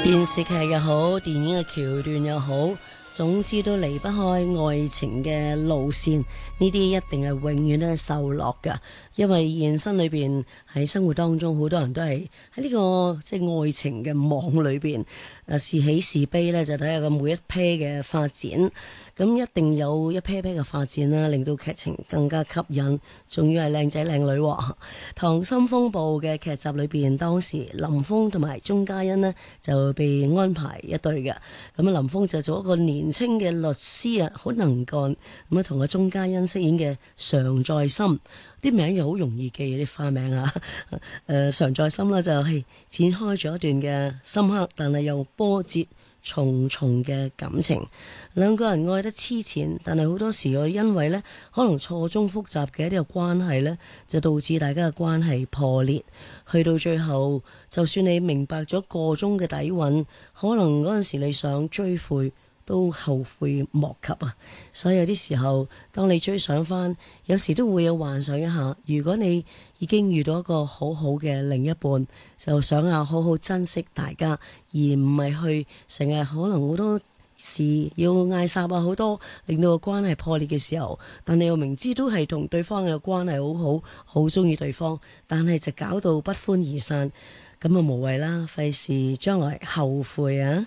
電視劇又好，電影嘅橋段又好，總之都離不開愛情嘅路線，呢啲一定係永遠都係受落㗎。因為現實裏邊喺生活當中，好多人都係喺呢個即係愛情嘅網裏邊，是喜是悲呢，就睇下個每一 pair 嘅發展。咁一定有一 pair pair 嘅發展啦，令到劇情更加吸引，仲要係靚仔靚女喎。《溏心風暴》嘅劇集裏邊，當時林峰同埋鐘嘉欣呢就被安排一對嘅。咁啊，林峰就做一個年輕嘅律師啊，好能幹。咁啊，同阿鐘嘉欣飾演嘅常在心，啲名又好容易記，啲花名啊。常在心啦，就係展開咗一段嘅深刻，但係又波折重重嘅感情。兩個人愛得痴纏，但係好多時又因為呢可能錯綜複雜嘅一啲嘅關係呢，就導致大家嘅關係破裂。去到最後，就算你明白咗個中嘅底蘊，可能嗰陣時你想追悔都後悔莫及啊！所以有啲時候，當你追想翻，有時都會有幻想一下，如果你已經遇到一個好好嘅另一半，就想下好好珍惜大家，而唔係去成日可能好多事要嗌霎啊，好多令到個關係破裂嘅時候，但你又明知都係同對方嘅關係好好，好中意對方，但係就搞到不歡而散，咁啊無謂啦，費事將來後悔啊！